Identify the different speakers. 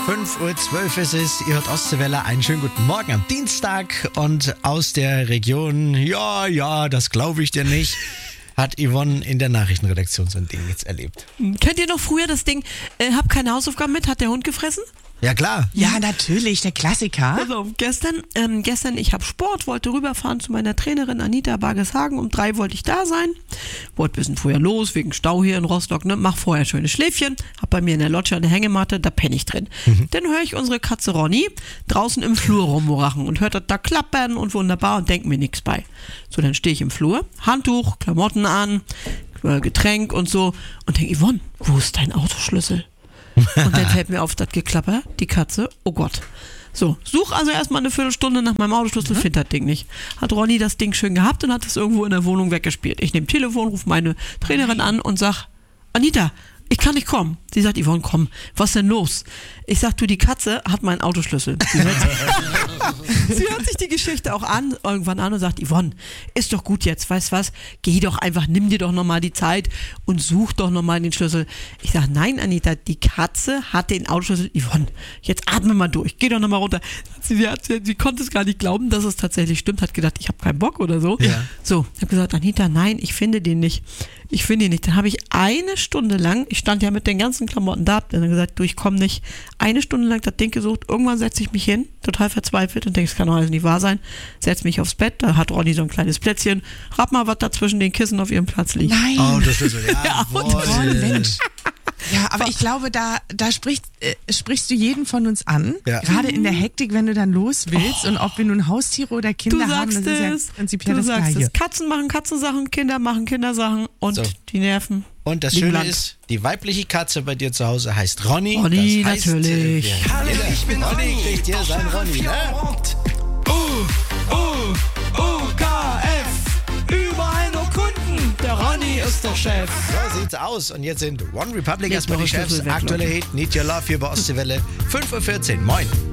Speaker 1: 5:12 Uhr ist es, ihr hört Ostseewelle, einen schönen guten Morgen am Dienstag und aus der Region, ja, das glaube ich dir nicht, hat Yvonne in der Nachrichtenredaktion so ein Ding jetzt erlebt.
Speaker 2: Kennt ihr noch früher das Ding, hab keine Hausaufgaben mit, hat der Hund gefressen?
Speaker 1: Ja, klar.
Speaker 3: Ja, natürlich, der Klassiker.
Speaker 2: Also, gestern, ich habe Sport, wollte rüberfahren zu meiner Trainerin Anita Bargeshagen, um 3 wollte ich da sein, wollte ein bisschen früher los, wegen Stau hier in Rostock, ne? Mach vorher schönes Schläfchen, hab bei mir in der Loggia eine Hängematte, da penne ich drin. Dann höre ich unsere Katze Ronny draußen im Flur rumrachen und hört das da klappern und wunderbar und denk mir nichts bei. So, dann stehe ich im Flur, Handtuch, Klamotten an, Getränk und so und denk, Yvonne, wo ist dein Autoschlüssel? Und dann fällt mir auf, das Geklapper, die Katze, oh Gott. So, such also erstmal eine Viertelstunde nach meinem Autoschlüssel, find das Ding nicht. Hat Ronny das Ding schön gehabt und hat es irgendwo in der Wohnung weggespielt. Ich nehme Telefon, rufe meine Trainerin an und sag, Anita, ich kann nicht kommen. Sie sagt, Yvonne, komm, was ist denn los? Ich sag, du, die Katze hat meinen Autoschlüssel. Sie hört sich die Geschichte auch irgendwann an und sagt, Yvonne, ist doch gut jetzt, weißt was, geh doch einfach, nimm dir doch nochmal die Zeit und such doch nochmal den Schlüssel. Ich sag, nein, Anita, die Katze hat den Autoschlüssel. Yvonne, jetzt atme mal durch, geh doch nochmal runter. Sie konnte es gar nicht glauben, dass es tatsächlich stimmt, hat gedacht, ich habe keinen Bock oder so.
Speaker 1: Ja.
Speaker 2: So, ich habe gesagt, Anita, nein, ich finde den nicht. Ich finde ihn nicht. Dann habe ich eine Stunde lang, ich stand ja mit den ganzen Klamotten da, hab dann gesagt, du, ich komme nicht. Eine Stunde lang das Ding gesucht, irgendwann setze ich mich hin, total verzweifelt und denke, es kann doch alles nicht wahr sein, setze mich aufs Bett, da hat Ronny so ein kleines Plätzchen, rat mal, was da zwischen den Kissen auf ihrem Platz liegt.
Speaker 3: Nein.
Speaker 1: Autoschlüssel,
Speaker 3: Oh, Mensch. Ja, aber ich glaube, da sprichst du jeden von uns an.
Speaker 1: Ja.
Speaker 3: Gerade in der Hektik, wenn du dann los willst und ob wir nun Haustiere oder Kinder haben, das ist ja prinzipiell das Gleiche.
Speaker 2: Katzen machen Katzensachen, Kinder machen Kindersachen und
Speaker 1: So.
Speaker 2: die Nerven.
Speaker 1: Und das
Speaker 2: liegen
Speaker 1: Schöne
Speaker 2: blank.
Speaker 1: ist, die weibliche Katze bei dir zu Hause heißt Ronny.
Speaker 2: Ronny,
Speaker 1: das heißt,
Speaker 2: natürlich.
Speaker 4: Hallo, ich bin
Speaker 1: Ronny kriegt hier sein Ronny, ne?
Speaker 4: OKF, überall nur Kunden, der Ronny ist der Chef.
Speaker 1: So sieht's aus. Und jetzt sind One Republic
Speaker 2: Leg
Speaker 1: erstmal die
Speaker 2: doch den
Speaker 1: Chefs.
Speaker 2: Schlüssel weg,
Speaker 1: Aktuelle
Speaker 2: Leute.
Speaker 1: Hit, Need Your Love hier bei Ostseewelle. 5:14 Uhr. Moin.